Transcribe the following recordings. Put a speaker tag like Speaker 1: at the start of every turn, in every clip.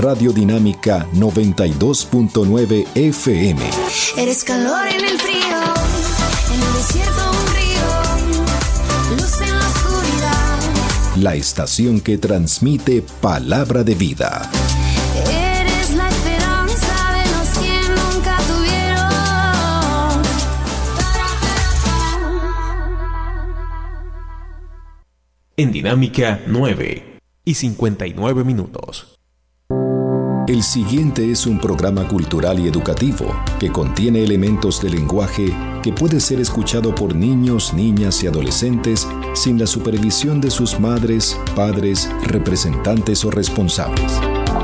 Speaker 1: Radio Dinámica 92.9 FM.
Speaker 2: Eres calor en el frío, en el desierto un río, luz en la oscuridad.
Speaker 1: La estación que transmite palabra de vida.
Speaker 2: Eres la esperanza de los que nunca tuvieron.
Speaker 3: En Dinámica 9:59.
Speaker 1: El siguiente es un programa cultural y educativo que contiene elementos de lenguaje que puede ser escuchado por niños, niñas y adolescentes sin la supervisión de sus madres, padres, representantes o responsables.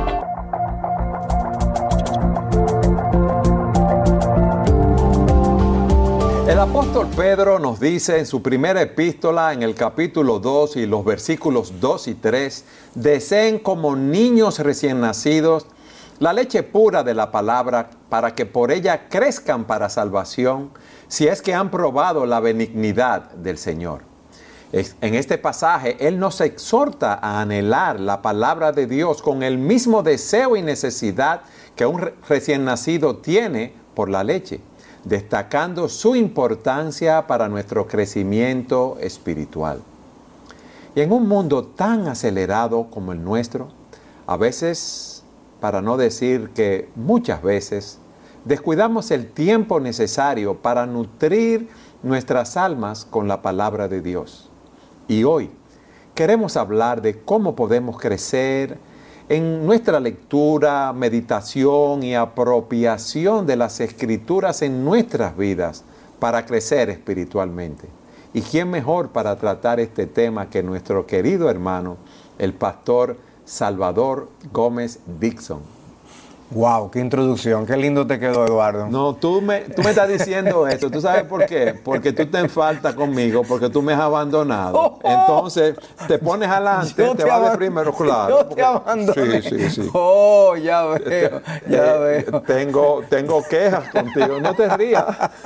Speaker 4: El apóstol Pedro nos dice en su primera epístola, en el capítulo 2 y los versículos 2 y 3, deseen como niños recién nacidos la leche pura de la palabra para que por ella crezcan para salvación, si es que han probado la benignidad del Señor. En este pasaje, Él nos exhorta a anhelar la palabra de Dios con el mismo deseo y necesidad que un recién nacido tiene por la leche, destacando su importancia para nuestro crecimiento espiritual. Y en un mundo tan acelerado como el nuestro, a veces, para no decir que muchas veces, descuidamos el tiempo necesario para nutrir nuestras almas con la palabra de Dios. Y hoy queremos hablar de cómo podemos crecer en nuestra lectura, meditación y apropiación de las Escrituras en nuestras vidas para crecer espiritualmente. ¿Y quién mejor para tratar este tema que nuestro querido hermano, el pastor Salvador Gómez Dixon?
Speaker 5: Wow, qué introducción, qué lindo te quedó, Eduardo.
Speaker 4: No, tú me estás diciendo esto. ¿Tú sabes por qué? Porque tú te enfaltas conmigo, porque tú me has abandonado. Entonces, te pones adelante, te vas de primero, claro.
Speaker 5: Yo te abandoné.
Speaker 4: Sí.
Speaker 5: Oh, ya veo, veo.
Speaker 4: Tengo quejas contigo, no te rías.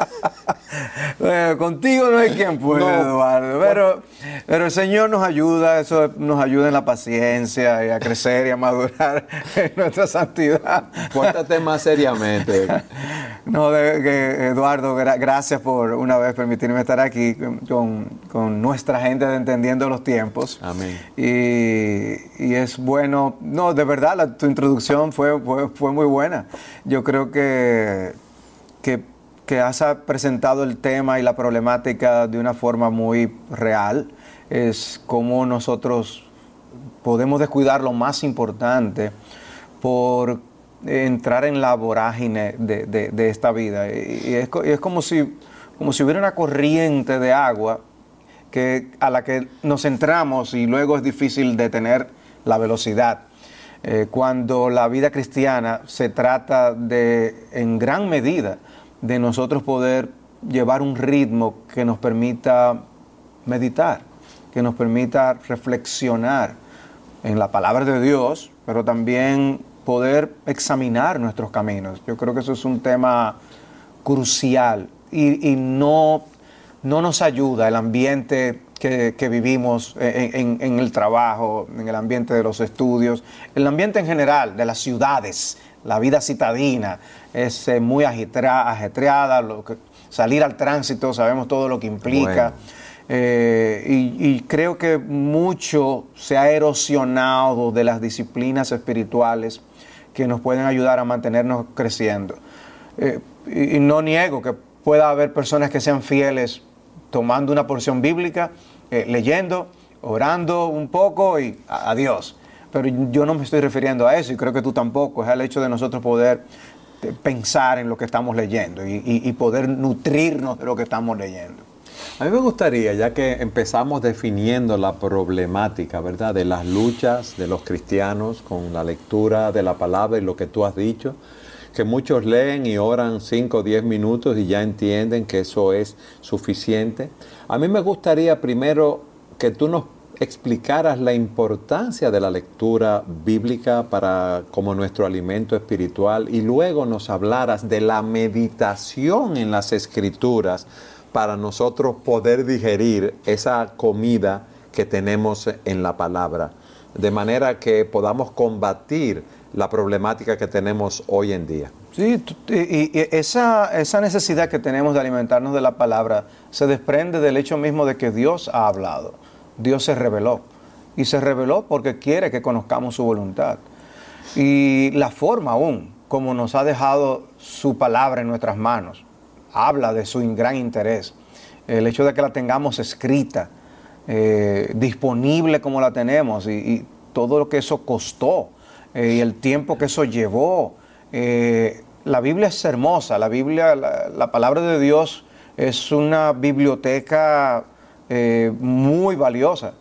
Speaker 5: Bueno, contigo no hay quien pueda, Eduardo. Pero el Señor nos ayuda, eso nos ayuda en la paciencia y a crecer y a madurar en nuestra santidad.
Speaker 4: Pórtate más seriamente.
Speaker 5: No, Eduardo, gracias por una vez permitirme estar aquí con nuestra gente de Entendiendo los Tiempos.
Speaker 4: Amén.
Speaker 5: Y es bueno, no, de verdad, tu introducción fue muy buena. Yo creo que has presentado el tema y la problemática de una forma muy real. Es cómo nosotros podemos descuidar lo más importante por entrar en la vorágine de esta vida. Y es como si hubiera una corriente de agua a la que nos entramos y luego es difícil detener la velocidad. Cuando la vida cristiana se trata en gran medida, de nosotros poder llevar un ritmo que nos permita meditar, que nos permita reflexionar en la palabra de Dios, pero también poder examinar nuestros caminos. Yo creo que eso es un tema crucial y no nos ayuda el ambiente que vivimos en el trabajo, en el ambiente de los estudios, el ambiente en general de las ciudades. La vida citadina es muy ajetreada, salir al tránsito, sabemos todo lo que implica. Bueno. Y creo que mucho se ha erosionado de las disciplinas espirituales que nos pueden ayudar a mantenernos creciendo. Y no niego que pueda haber personas que sean fieles tomando una porción bíblica, leyendo, orando un poco y adiós. Pero yo no me estoy refiriendo a eso y creo que tú tampoco. Es el hecho de nosotros poder pensar en lo que estamos leyendo y poder nutrirnos de lo que estamos leyendo.
Speaker 4: A mí me gustaría, ya que empezamos definiendo la problemática, ¿verdad?, de las luchas de los cristianos con la lectura de la palabra y lo que tú has dicho, que muchos leen y oran 5 o 10 minutos y ya entienden que eso es suficiente. A mí me gustaría primero que tú nos explicaras la importancia de la lectura bíblica como nuestro alimento espiritual y luego nos hablaras de la meditación en las Escrituras para nosotros poder digerir esa comida que tenemos en la palabra, de manera que podamos combatir la problemática que tenemos hoy en día.
Speaker 5: Sí, y esa necesidad que tenemos de alimentarnos de la palabra se desprende del hecho mismo de que Dios ha hablado. Dios se reveló. Y se reveló porque quiere que conozcamos su voluntad. Y la forma aún como nos ha dejado su palabra en nuestras manos habla de su gran interés. El hecho de que la tengamos escrita, disponible como la tenemos, y todo lo que eso costó, y el tiempo que eso llevó. La Biblia es hermosa. La Biblia, la palabra de Dios es una biblioteca muy valiosa.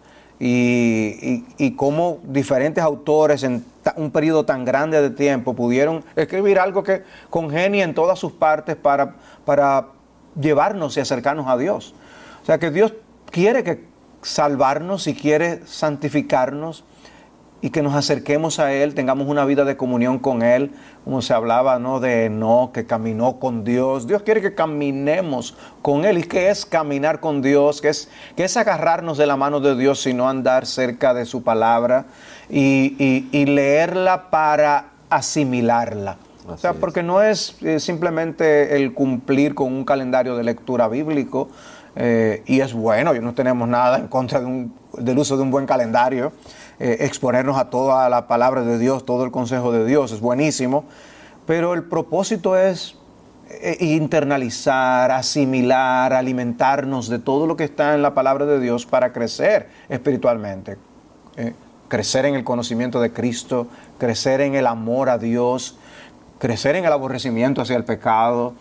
Speaker 5: Y cómo diferentes autores en un periodo tan grande de tiempo pudieron escribir algo que congenia en todas sus partes para llevarnos y acercarnos a Dios. O sea que Dios quiere salvarnos y quiere santificarnos y que nos acerquemos a Él, tengamos una vida de comunión con Él, como se hablaba, ¿no?, de Enoc, que caminó con Dios. Dios quiere que caminemos con Él. ¿Y qué es caminar con Dios? ¿Qué es agarrarnos de la mano de Dios, sino andar cerca de su palabra y leerla para asimilarla? O sea, porque no es simplemente el cumplir con un calendario de lectura bíblico, y es bueno, no tenemos nada en contra del uso de un buen calendario. Exponernos a toda la palabra de Dios, todo el consejo de Dios, es buenísimo, pero el propósito es internalizar, asimilar, alimentarnos de todo lo que está en la palabra de Dios para crecer espiritualmente, crecer en el conocimiento de Cristo, crecer en el amor a Dios, crecer en el aborrecimiento hacia el pecado,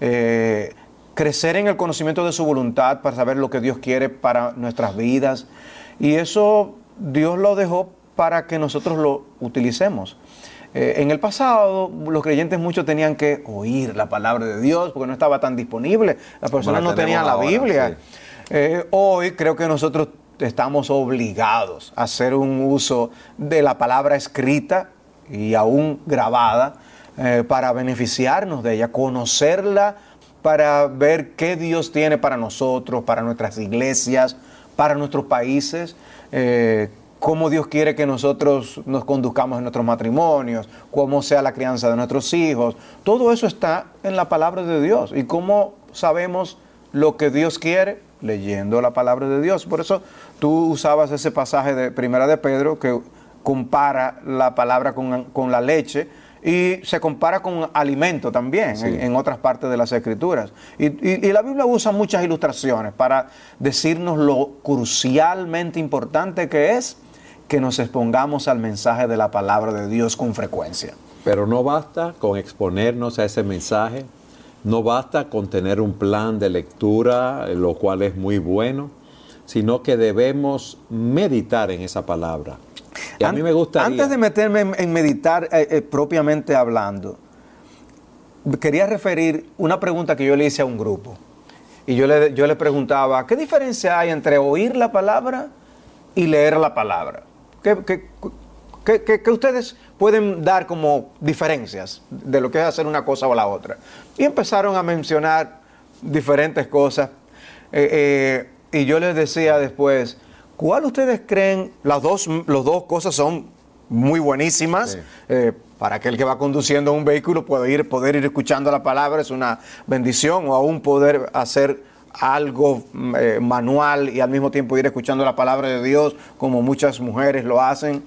Speaker 5: crecer en el conocimiento de su voluntad para saber lo que Dios quiere para nuestras vidas. Y eso Dios lo dejó para que nosotros lo utilicemos. En el pasado, los creyentes muchos tenían que oír la palabra de Dios porque no estaba tan disponible. Las personas no tenían la Biblia. Sí. Hoy creo que nosotros estamos obligados a hacer un uso de la palabra escrita y aún grabada para beneficiarnos de ella, conocerla, para ver qué Dios tiene para nosotros, para nuestras iglesias, para nuestros países, cómo Dios quiere que nosotros nos conduzcamos en nuestros matrimonios, cómo sea la crianza de nuestros hijos. Todo eso está en la palabra de Dios. ¿Y cómo sabemos lo que Dios quiere? Leyendo la palabra de Dios. Por eso tú usabas ese pasaje de Primera de Pedro que compara la palabra con la leche, y se compara con alimento también, sí, en otras partes de las Escrituras. Y la Biblia usa muchas ilustraciones para decirnos lo crucialmente importante que es que nos expongamos al mensaje de la palabra de Dios con frecuencia.
Speaker 4: Pero no basta con exponernos a ese mensaje, no basta con tener un plan de lectura, lo cual es muy bueno, sino que debemos meditar en esa palabra. Y a mí me gustaría...
Speaker 5: Antes de meterme en meditar propiamente hablando, quería referir una pregunta que yo le hice a un grupo. Y yo le preguntaba, ¿qué diferencia hay entre oír la palabra y leer la palabra? ¿Qué ustedes pueden dar como diferencias de lo que es hacer una cosa o la otra? Y empezaron a mencionar diferentes cosas. Y yo les decía después, ¿cuál ustedes creen? Las dos cosas son muy buenísimas. Sí. Para aquel que va conduciendo un vehículo, poder ir escuchando la palabra es una bendición, o aún poder hacer algo manual y al mismo tiempo ir escuchando la palabra de Dios, como muchas mujeres lo hacen.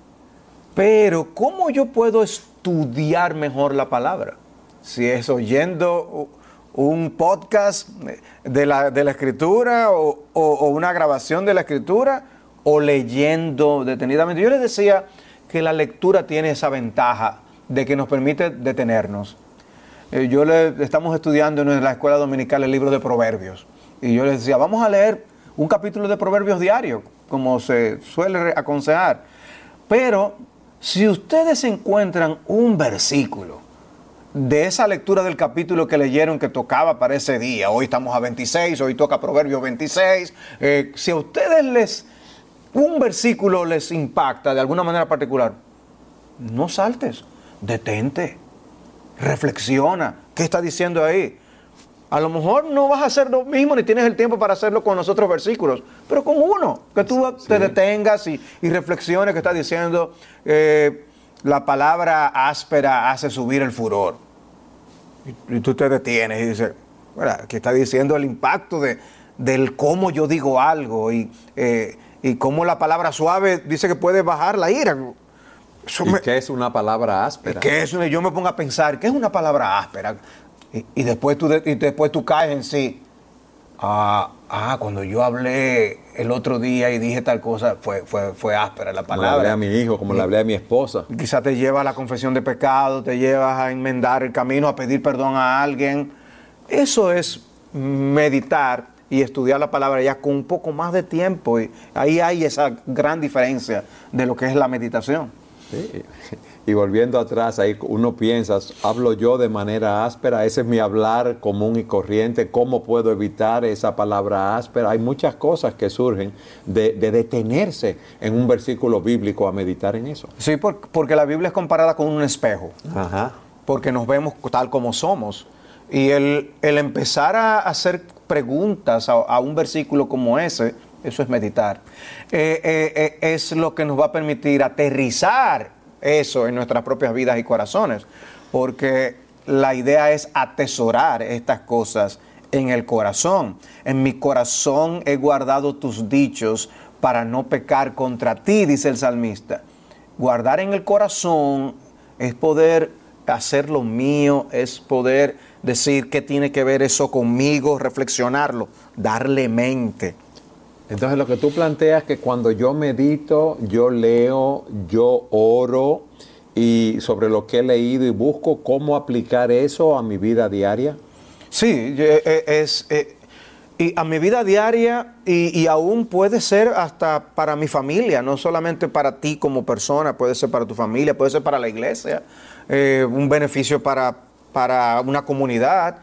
Speaker 5: Pero ¿cómo yo puedo estudiar mejor la palabra? Si es oyendo un podcast de la Escritura o una grabación de la Escritura, o leyendo detenidamente. Yo les decía que la lectura tiene esa ventaja de que nos permite detenernos. Estamos estudiando en la escuela dominical el libro de Proverbios, y yo les decía, vamos a leer un capítulo de Proverbios diario, como se suele aconsejar. Pero si ustedes encuentran un versículo de esa lectura del capítulo que leyeron que tocaba para ese día, hoy estamos a 26, hoy toca Proverbios 26, si a ustedes un versículo les impacta de alguna manera particular, no saltes, detente, reflexiona, ¿qué está diciendo ahí? A lo mejor no vas a hacer lo mismo ni tienes el tiempo para hacerlo con los otros versículos, pero con uno, que tú te detengas y reflexiones qué está diciendo. la palabra áspera hace subir el furor. Y tú te detienes y dices, bueno, aquí está diciendo el impacto del cómo yo digo algo y cómo la palabra suave dice que puede bajar la ira.
Speaker 4: ¿Qué es una palabra áspera?
Speaker 5: Yo me pongo a pensar, ¿qué es una palabra áspera? Y después tú caes en sí. Cuando yo hablé el otro día y dije tal cosa, fue áspera la palabra.
Speaker 4: Como le hablé a mi hijo, como le hablé a mi esposa.
Speaker 5: Quizás te lleva a la confesión de pecado, te llevas a enmendar el camino, a pedir perdón a alguien. Eso es meditar y estudiar la palabra ya con un poco más de tiempo. Y ahí hay esa gran diferencia de lo que es la meditación.
Speaker 4: Sí. Y volviendo atrás, ahí uno piensa, hablo yo de manera áspera, ese es mi hablar común y corriente, ¿cómo puedo evitar esa palabra áspera? Hay muchas cosas que surgen de detenerse en un versículo bíblico a meditar en eso.
Speaker 5: Sí, porque la Biblia es comparada con un espejo.
Speaker 4: Ajá.
Speaker 5: Porque nos vemos tal como somos. Y el empezar a hacer preguntas a un versículo como ese, eso es meditar. Es lo que nos va a permitir aterrizar eso en nuestras propias vidas y corazones, porque la idea es atesorar estas cosas en el corazón. En mi corazón he guardado tus dichos para no pecar contra ti, dice el salmista. Guardar en el corazón es poder hacer lo mío, es poder decir qué tiene que ver eso conmigo, reflexionarlo, darle mente.
Speaker 4: Entonces lo que tú planteas es que cuando yo medito, yo leo, yo oro y sobre lo que he leído y busco cómo aplicar eso a mi vida diaria.
Speaker 5: Sí, y a mi vida diaria y aún puede ser hasta para mi familia, no solamente para ti como persona, puede ser para tu familia, puede ser para la iglesia, un beneficio para una comunidad.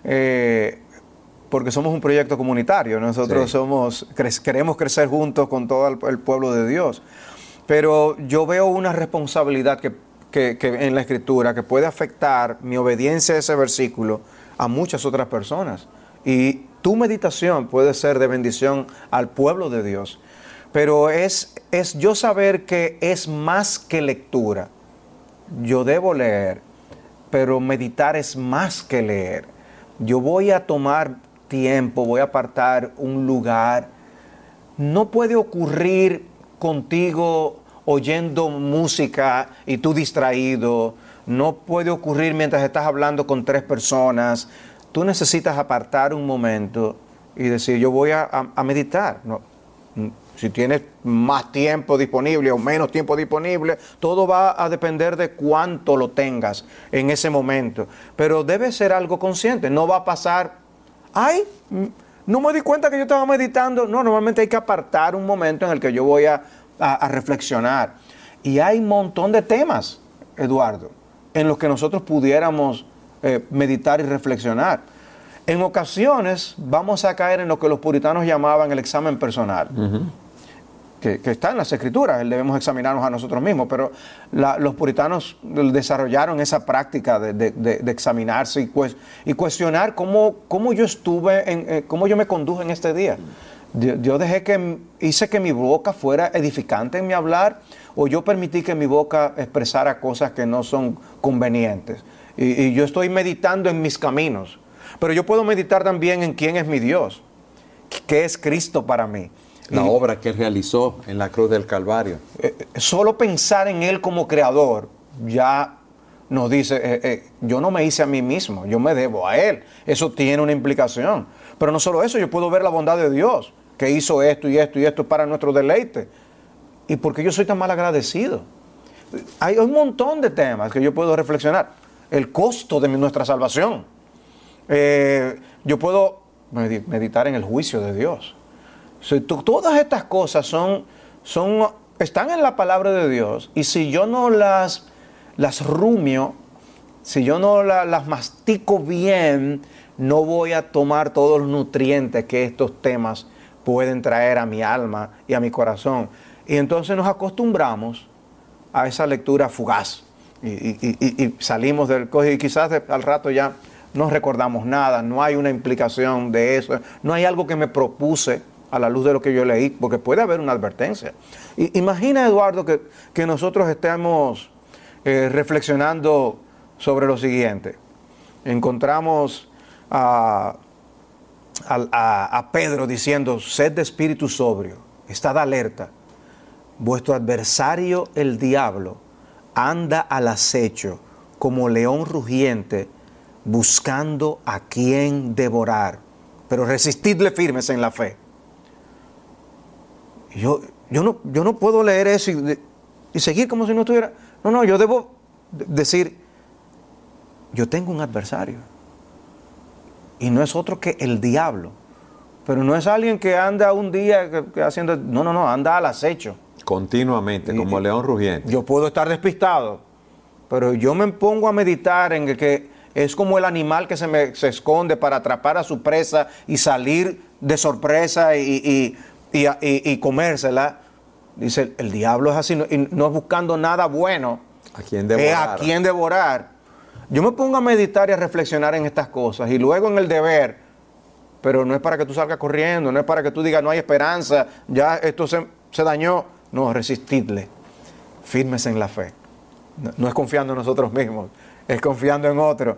Speaker 5: Porque somos un proyecto comunitario, nosotros queremos crecer juntos con todo el pueblo de Dios. Pero yo veo una responsabilidad que en la Escritura que puede afectar mi obediencia a ese versículo a muchas otras personas. Y tu meditación puede ser de bendición al pueblo de Dios. Pero es yo saber que es más que lectura. Yo debo leer, pero meditar es más que leer. Yo voy a tomar tiempo, voy a apartar un lugar. No puede ocurrir contigo oyendo música y tú distraído. No puede ocurrir mientras estás hablando con 3 personas. Tú necesitas apartar un momento y decir, yo voy a meditar. No, si tienes más tiempo disponible o menos tiempo disponible, todo va a depender de cuánto lo tengas en ese momento. Pero debe ser algo consciente. No va a pasar, no me di cuenta que yo estaba meditando. No, normalmente hay que apartar un momento en el que yo voy a reflexionar. Y hay un montón de temas, Eduardo, en los que nosotros pudiéramos meditar y reflexionar. En ocasiones vamos a caer en lo que los puritanos llamaban el examen personal, que está en las Escrituras, debemos examinarnos a nosotros mismos, pero los puritanos desarrollaron esa práctica de examinarse y cuestionar cómo yo estuve, cómo yo me conduje en este día. Yo hice que mi boca fuera edificante en mi hablar, o yo permití que mi boca expresara cosas que no son convenientes. Y yo estoy meditando en mis caminos. Pero yo puedo meditar también en quién es mi Dios, qué es Cristo para mí.
Speaker 4: La obra que Él realizó en la cruz del Calvario.
Speaker 5: Solo pensar en Él como creador ya nos dice, yo no me hice a mí mismo, yo me debo a Él. Eso tiene una implicación. Pero no solo eso, yo puedo ver la bondad de Dios, que hizo esto y esto y esto para nuestro deleite. ¿Y por qué yo soy tan mal agradecido? Hay un montón de temas que yo puedo reflexionar. El costo de nuestra salvación. Yo puedo meditar en el juicio de Dios. Todas estas cosas están en la palabra de Dios, y si yo no las rumio, si yo no las mastico bien, no voy a tomar todos los nutrientes que estos temas pueden traer a mi alma y a mi corazón. Y entonces nos acostumbramos a esa lectura fugaz y salimos del colegio y quizás al rato ya no recordamos nada, no hay una implicación de eso, no hay algo que me propuse a la luz de lo que yo leí, porque puede haber una advertencia. Imagina, Eduardo, que nosotros estemos reflexionando sobre lo siguiente. Encontramos a Pedro diciendo: sed de espíritu sobrio, estad alerta. Vuestro adversario, el diablo, anda al acecho como león rugiente, buscando a quien devorar. Pero resistidle firmes en la fe. Yo no puedo leer eso y seguir como si no estuviera. No, yo debo decir, yo tengo un adversario. Y no es otro que el diablo. Pero no es alguien que anda un día que haciendo. No, anda al acecho.
Speaker 4: Continuamente, como león rugiente.
Speaker 5: Yo puedo estar despistado, pero yo me pongo a meditar en que es como el animal que se esconde para atrapar a su presa y salir de sorpresa y comérsela. Dice, el diablo es así, y no es buscando nada bueno.
Speaker 4: ¿A quién devorar?
Speaker 5: ¿A quién devorar? Yo me pongo a meditar y a reflexionar en estas cosas, y luego en el deber, pero no es para que tú salgas corriendo, no es para que tú digas, no hay esperanza, ya esto se dañó. No, resistidle, firmes en la fe. No es confiando en nosotros mismos, es confiando en otro.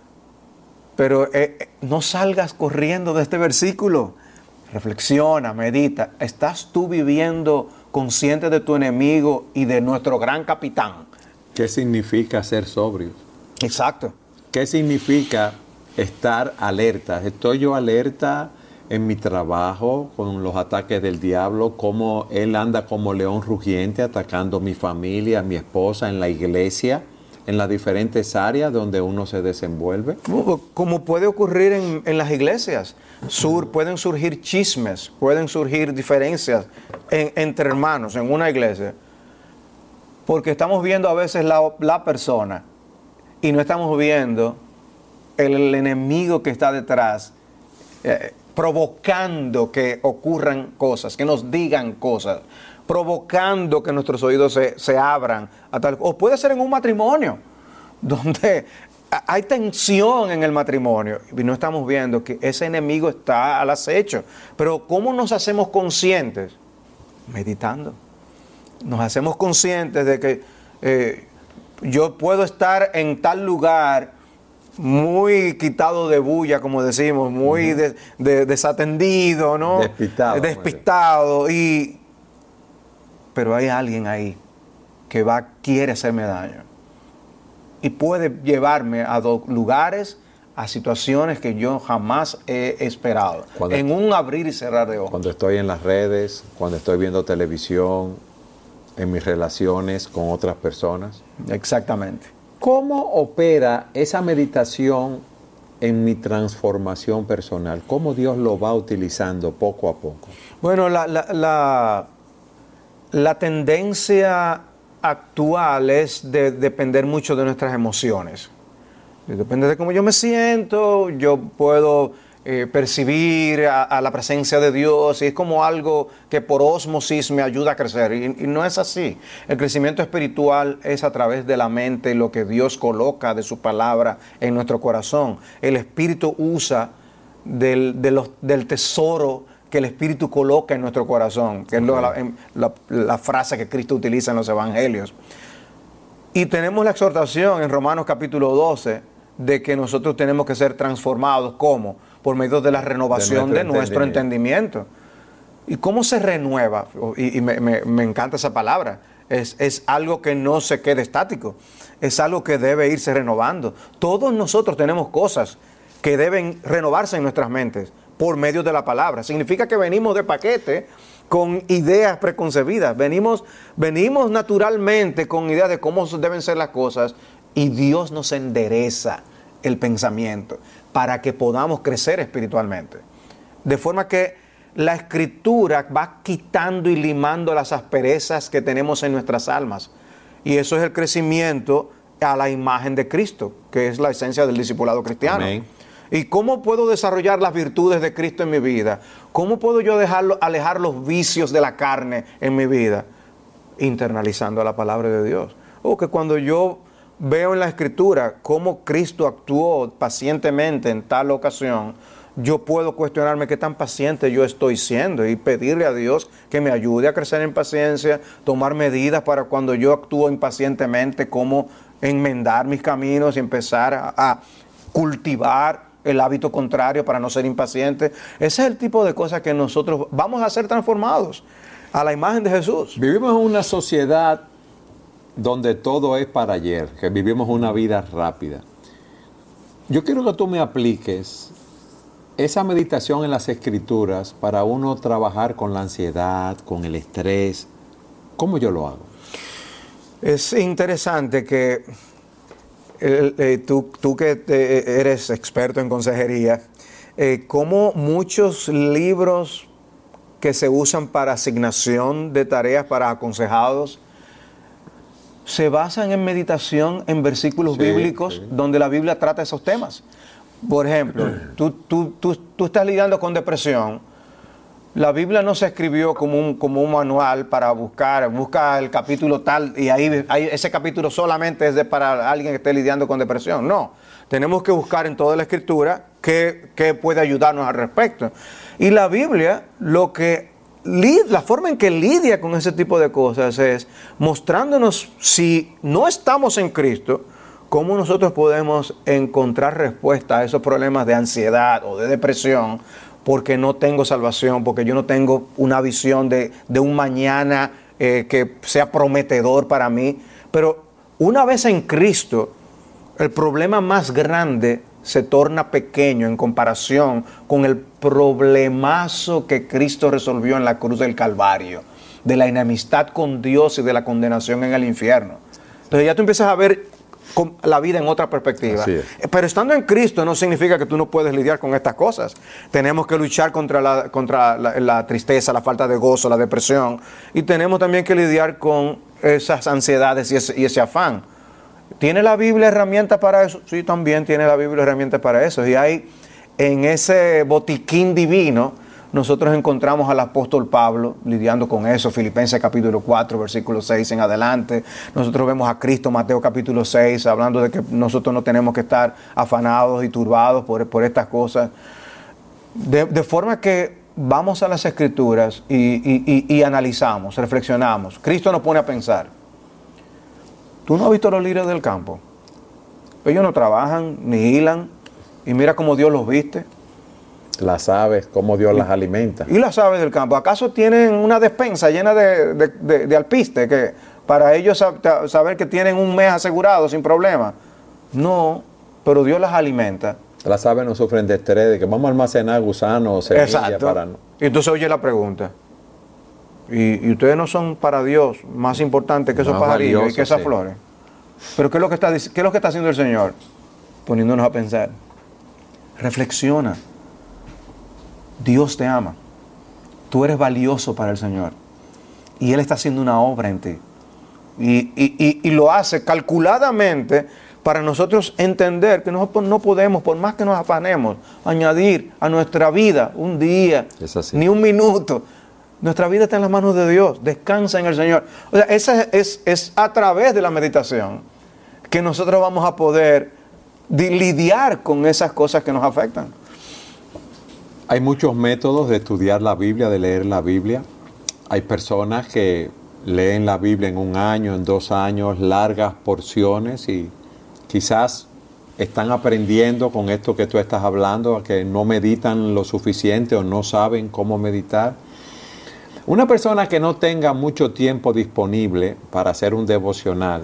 Speaker 5: Pero no salgas corriendo de este versículo. Reflexiona, medita. ¿Estás tú viviendo consciente de tu enemigo y de nuestro gran capitán?
Speaker 4: ¿Qué significa ser sobrios?
Speaker 5: Exacto.
Speaker 4: ¿Qué significa estar alerta? ¿Estoy yo alerta en mi trabajo con los ataques del diablo? ¿Cómo él anda como león rugiente atacando mi familia, mi esposa, en la iglesia, en las diferentes áreas donde uno se desenvuelve?
Speaker 5: Como puede ocurrir en las iglesias. Pueden surgir chismes, pueden surgir diferencias entre hermanos en una iglesia. Porque estamos viendo a veces la persona y no estamos viendo el enemigo que está detrás, provocando que ocurran cosas, que nos digan cosas, provocando que nuestros oídos se abran a tal. O puede ser en un matrimonio, donde hay tensión en el matrimonio y no estamos viendo que ese enemigo está al acecho. Pero ¿cómo nos hacemos conscientes? Meditando. Nos hacemos conscientes de que yo puedo estar en tal lugar muy quitado de bulla, como decimos, muy desatendido, ¿no? Despistado. Pero hay alguien ahí que quiere hacerme daño. Y puede llevarme a lugares, a situaciones que yo jamás he esperado. En un abrir y cerrar de ojos.
Speaker 4: Cuando estoy en las redes, cuando estoy viendo televisión, en mis relaciones con otras personas.
Speaker 5: Exactamente.
Speaker 4: ¿Cómo opera esa meditación en mi transformación personal? ¿Cómo Dios lo va utilizando poco a poco?
Speaker 5: Bueno, la tendencia actual es de depender mucho de nuestras emociones. Depende de cómo yo me siento, yo puedo percibir a la presencia de Dios, y es como algo que por ósmosis me ayuda a crecer, y no es así. El crecimiento espiritual es a través de la mente, lo que Dios coloca de su palabra en nuestro corazón. El Espíritu usa del tesoro que el Espíritu coloca en nuestro corazón, que es la frase que Cristo utiliza en los evangelios. Y tenemos la exhortación en Romanos capítulo 12 de que nosotros tenemos que ser transformados. ¿Cómo? Por medio de la renovación de nuestro entendimiento. ¿Y cómo se renueva? Y me encanta esa palabra. Es algo que no se quede estático. Es algo que debe irse renovando. Todos nosotros tenemos cosas que deben renovarse en nuestras mentes por medio de la palabra. Significa que venimos de paquete con ideas preconcebidas. Venimos naturalmente con ideas de cómo deben ser las cosas, y Dios nos endereza el pensamiento para que podamos crecer espiritualmente. De forma que la Escritura va quitando y limando las asperezas que tenemos en nuestras almas. Y eso es el crecimiento a la imagen de Cristo, que es la esencia del discipulado cristiano.
Speaker 4: Amén.
Speaker 5: ¿Y cómo puedo desarrollar las virtudes de Cristo en mi vida? ¿Cómo puedo yo alejar los vicios de la carne en mi vida? Internalizando la palabra de Dios. O que cuando yo veo en la Escritura cómo Cristo actuó pacientemente en tal ocasión, yo puedo cuestionarme qué tan paciente yo estoy siendo y pedirle a Dios que me ayude a crecer en paciencia, tomar medidas para cuando yo actúo impacientemente, cómo enmendar mis caminos y empezar a cultivar el hábito contrario para no ser impaciente. Ese es el tipo de cosas que nosotros vamos a ser transformados a la imagen de Jesús.
Speaker 4: Vivimos en una sociedad donde todo es para ayer, que vivimos una vida rápida. Yo quiero que tú me apliques esa meditación en las Escrituras para uno trabajar con la ansiedad, con el estrés. ¿Cómo yo lo hago?
Speaker 5: Es interesante que tú que eres experto en consejería, cómo muchos libros que se usan para asignación de tareas para aconsejados se basan en meditación en versículos bíblicos donde la Biblia trata esos temas. Por ejemplo, tú estás lidiando con depresión. La Biblia no se escribió como un manual para busca el capítulo tal y ahí ese capítulo solamente es para alguien que esté lidiando con depresión. No, tenemos que buscar en toda la Escritura qué puede ayudarnos al respecto. Y la Biblia, la forma en que lidia con ese tipo de cosas es mostrándonos, si no estamos en Cristo, cómo nosotros podemos encontrar respuesta a esos problemas de ansiedad o de depresión, porque no tengo salvación, porque yo no tengo una visión de un mañana que sea prometedor para mí. Pero una vez en Cristo, el problema más grande se torna pequeño en comparación con el problemazo que Cristo resolvió en la cruz del Calvario, de la enemistad con Dios y de la condenación en el infierno. Entonces ya tú empiezas a ver la vida en otra perspectiva. Pero estando en Cristo no significa que tú no puedes lidiar con estas cosas. Tenemos que luchar contra la tristeza, la falta de gozo, la depresión, y tenemos también que lidiar con esas ansiedades y ese afán. ¿Tiene la Biblia herramientas para eso? Sí, también tiene la Biblia herramientas para eso. Y hay en ese botiquín divino, nosotros encontramos al apóstol Pablo lidiando con eso, Filipenses capítulo 4, versículo 6 en adelante. Nosotros vemos a Cristo, Mateo capítulo 6, hablando de que nosotros no tenemos que estar afanados y turbados por estas cosas. De forma que vamos a las Escrituras y analizamos, reflexionamos. Cristo nos pone a pensar. ¿Tú no has visto los lirios del campo? Ellos no trabajan ni hilan, y mira cómo Dios los viste.
Speaker 4: Las aves, cómo Dios las alimenta.
Speaker 5: ¿Y las aves del campo? ¿Acaso tienen una despensa llena de alpiste que para ellos saber que tienen un mes asegurado sin problema? No, pero Dios las alimenta.
Speaker 4: Las aves no sufren de estrés, de que vamos a almacenar gusanos o semillas para no.
Speaker 5: Y entonces oye la pregunta. ¿Y ustedes no son para Dios más importantes que esos pajarillos y que esas flores? ¿Pero qué es lo que está haciendo el Señor? Poniéndonos a pensar. Reflexiona. Dios te ama. Tú eres valioso para el Señor. Y Él está haciendo una obra en ti. Y lo hace calculadamente para nosotros entender que nosotros no podemos, por más que nos afanemos, añadir a nuestra vida un día, ni un minuto. Nuestra vida está en las manos de Dios. Descansa en el Señor. O sea, es a través de la meditación que nosotros vamos a poder lidiar con esas cosas que nos afectan.
Speaker 4: Hay muchos métodos de estudiar la Biblia, de leer la Biblia. Hay personas que leen la Biblia en 1 año, en 2 años, largas porciones, y quizás están aprendiendo con esto que tú estás hablando, que no meditan lo suficiente o no saben cómo meditar. Una persona que no tenga mucho tiempo disponible para hacer un devocional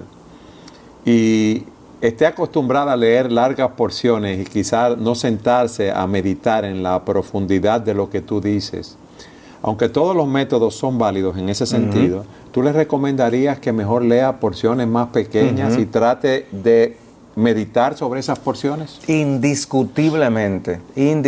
Speaker 4: y esté acostumbrada a leer largas porciones y quizás no sentarse a meditar en la profundidad de lo que tú dices, aunque todos los métodos son válidos en ese sentido, ¿tú le recomendarías que mejor lea porciones más pequeñas y trate de meditar sobre esas porciones?
Speaker 5: Indiscutiblemente.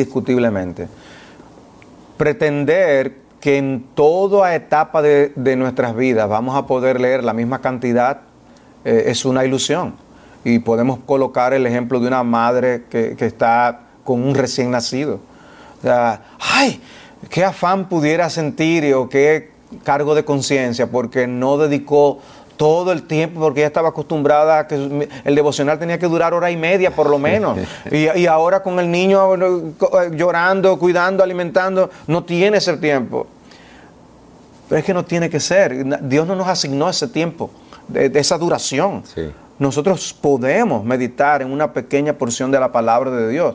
Speaker 5: Pretender que en toda etapa de nuestras vidas vamos a poder leer la misma cantidad es una ilusión. Y podemos colocar el ejemplo de una madre que está con un recién nacido. O sea, ¡ay! ¿Qué afán pudiera sentir o qué cargo de conciencia porque no dedicó todo el tiempo, porque ella estaba acostumbrada a que el devocional tenía que durar 1.5 horas por lo menos. Y ahora con el niño llorando, cuidando, alimentando, no tiene ese tiempo. Pero es que no tiene que ser. Dios no nos asignó ese tiempo, de esa duración.
Speaker 4: Sí.
Speaker 5: Nosotros podemos meditar en una pequeña porción de la palabra de Dios.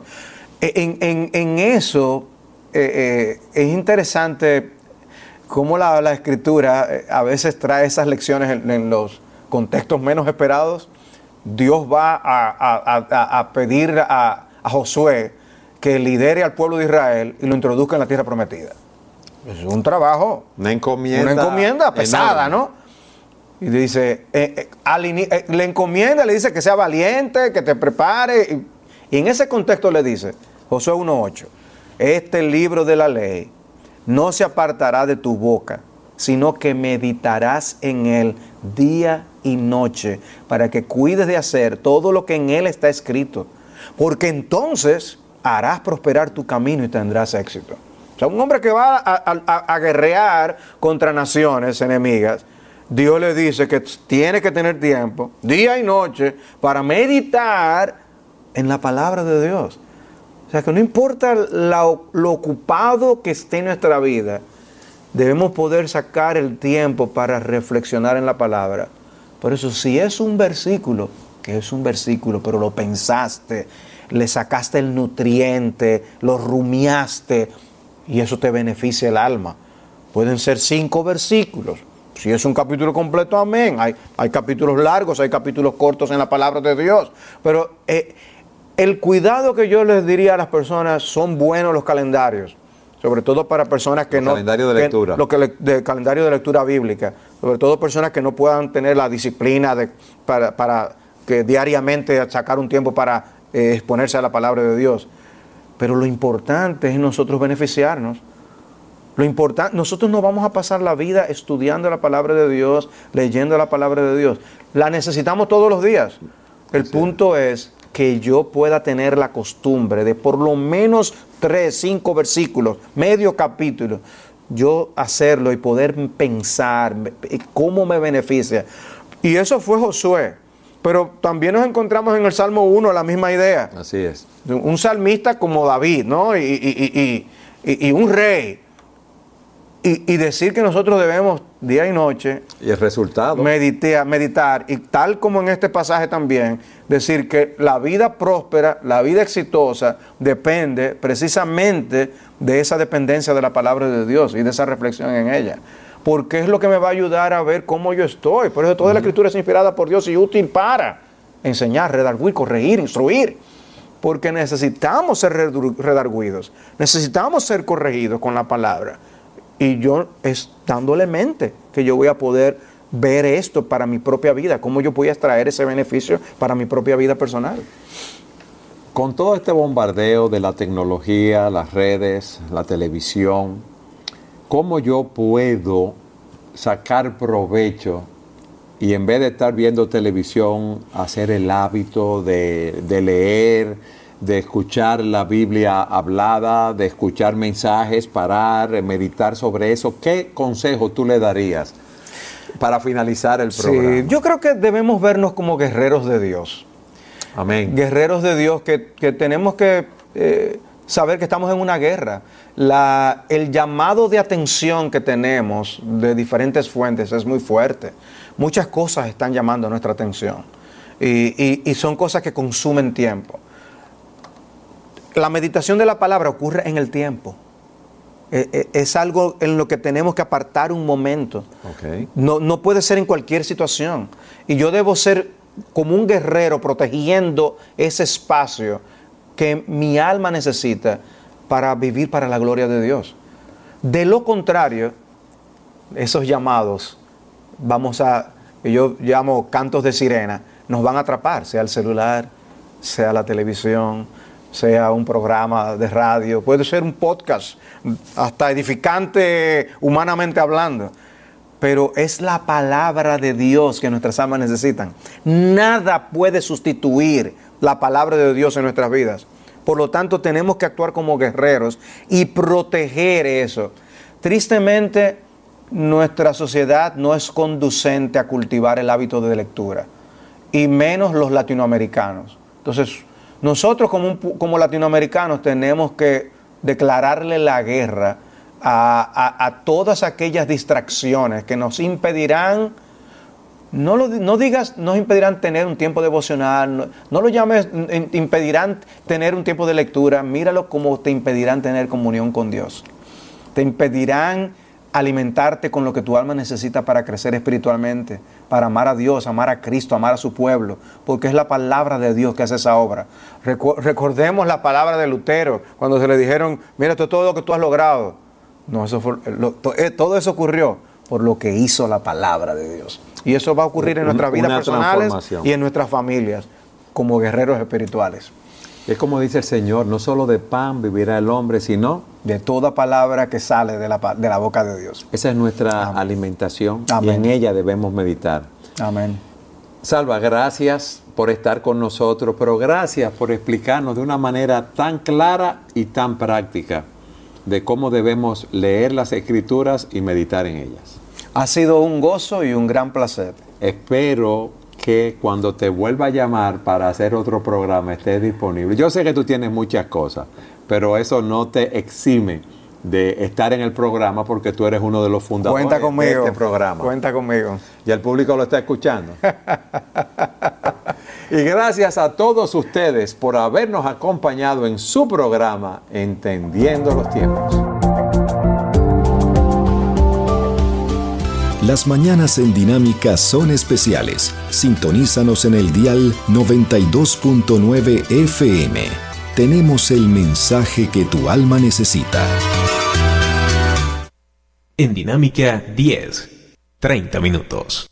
Speaker 5: En eso es interesante cómo la Escritura a veces trae esas lecciones en los contextos menos esperados. Dios va a pedir a Josué que lidere al pueblo de Israel y lo introduzca en la tierra prometida. Es un trabajo,
Speaker 4: Una encomienda
Speaker 5: pesada,
Speaker 4: enorme.
Speaker 5: ¿no? Y dice, le encomienda, le dice que sea valiente, que te prepare. Y en ese contexto le dice, Josué 1:8, este libro de la ley no se apartará de tu boca, sino que meditarás en él día y noche, para que cuides de hacer todo lo que en él está escrito, porque entonces harás prosperar tu camino y tendrás éxito. O sea, un hombre que va a guerrear contra naciones enemigas, Dios le dice que tiene que tener tiempo, día y noche, para meditar en la palabra de Dios. O sea, que no importa lo ocupado que esté en nuestra vida, debemos poder sacar el tiempo para reflexionar en la palabra. Por eso, si es un versículo, que es un versículo, pero lo pensaste, le sacaste el nutriente, lo rumiaste, y eso te beneficia el alma. Pueden ser 5 versículos. Si es un capítulo completo, amén. Hay capítulos largos, hay capítulos cortos en la palabra de Dios. Pero el cuidado que yo les diría a las personas, son buenos los calendarios, sobre todo para personas que no...
Speaker 4: Calendario de lectura.
Speaker 5: Calendario de lectura bíblica, sobre todo personas que no puedan tener la disciplina para que diariamente sacar un tiempo para exponerse a la palabra de Dios. Pero lo importante es nosotros beneficiarnos. Nosotros no vamos a pasar la vida estudiando la palabra de Dios, leyendo la palabra de Dios. La necesitamos todos los días. El punto es que yo pueda tener la costumbre de por lo menos 3, 5 versículos, medio capítulo, yo hacerlo y poder pensar cómo me beneficia. Y eso fue Josué. Pero también nos encontramos en el Salmo 1 la misma idea.
Speaker 4: Así es.
Speaker 5: Un salmista como David, ¿no? Y un rey. Y decir que nosotros debemos día y noche
Speaker 4: Y el resultado.
Speaker 5: meditar, y tal como en este pasaje también, decir que la vida próspera, la vida exitosa, depende precisamente de esa dependencia de la palabra de Dios y de esa reflexión en ella. Porque es lo que me va a ayudar a ver cómo yo estoy. Por eso toda la Escritura es inspirada por Dios y útil para enseñar, redarguir, corregir, instruir. Porque necesitamos ser redarguidos, necesitamos ser corregidos con la palabra. Y yo es dándole mente que yo voy a poder ver esto para mi propia vida, cómo yo voy a extraer ese beneficio para mi propia vida personal.
Speaker 4: Con todo este bombardeo de la tecnología, las redes, la televisión, ¿cómo yo puedo sacar provecho y en vez de estar viendo televisión, hacer el hábito de leer, de escuchar la Biblia hablada, de escuchar mensajes, parar, meditar sobre eso? ¿Qué consejo tú le darías para finalizar el programa?
Speaker 5: Sí, yo creo que debemos vernos como guerreros de Dios.
Speaker 4: Amén.
Speaker 5: Guerreros de Dios que tenemos que saber que estamos en una guerra. El llamado de atención que tenemos de diferentes fuentes es muy fuerte. Muchas cosas están llamando nuestra atención y son cosas que consumen tiempo. La meditación de la palabra ocurre en el tiempo. Es algo en lo que tenemos que apartar un momento.
Speaker 4: Okay.
Speaker 5: No puede ser en cualquier situación. Y yo debo ser como un guerrero protegiendo ese espacio que mi alma necesita para vivir para la gloria de Dios. De lo contrario, esos llamados, yo llamo cantos de sirena, nos van a atrapar, sea el celular, sea la televisión, sea un programa de radio, puede ser un podcast, hasta edificante humanamente hablando. Pero es la palabra de Dios que nuestras almas necesitan. Nada puede sustituir la palabra de Dios en nuestras vidas. Por lo tanto, tenemos que actuar como guerreros y proteger eso. Tristemente, nuestra sociedad no es conducente a cultivar el hábito de lectura, y menos los latinoamericanos. Entonces, nosotros como latinoamericanos tenemos que declararle la guerra a todas aquellas distracciones que nos impedirán, no digas nos impedirán tener un tiempo devocional, no lo llames impedirán tener un tiempo de lectura, míralo como te impedirán tener comunión con Dios. Te impedirán alimentarte con lo que tu alma necesita para crecer espiritualmente, para amar a Dios, amar a Cristo, amar a su pueblo, porque es la palabra de Dios que hace esa obra. Recordemos la palabra de Lutero, cuando se le dijeron, mira todo lo que tú has logrado. No, todo eso ocurrió por lo que hizo la palabra de Dios. Y eso va a ocurrir en nuestras vidas personales y en nuestras familias, como guerreros espirituales.
Speaker 4: Es como dice el Señor, no solo de pan vivirá el hombre, sino
Speaker 5: de toda palabra que sale de la boca de Dios.
Speaker 4: Esa es nuestra alimentación. Amén. Y en ella debemos meditar.
Speaker 5: Amén.
Speaker 4: Salva, gracias por estar con nosotros, pero gracias por explicarnos de una manera tan clara y tan práctica de cómo debemos leer las Escrituras y meditar en ellas.
Speaker 5: Ha sido un gozo y un gran placer.
Speaker 4: Espero que cuando te vuelva a llamar para hacer otro programa estés disponible. Yo sé que tú tienes muchas cosas, pero eso no te exime de estar en el programa porque tú eres uno de los fundadores de este programa.
Speaker 5: Cuenta conmigo.
Speaker 4: Y el público lo está escuchando. Y gracias a todos ustedes por habernos acompañado en su programa Entendiendo los Tiempos.
Speaker 1: Las mañanas en Dinámica son especiales. Sintonízanos en el dial 92.9 FM. Tenemos el mensaje que tu alma necesita.
Speaker 3: En Dinámica 10, 30 minutos.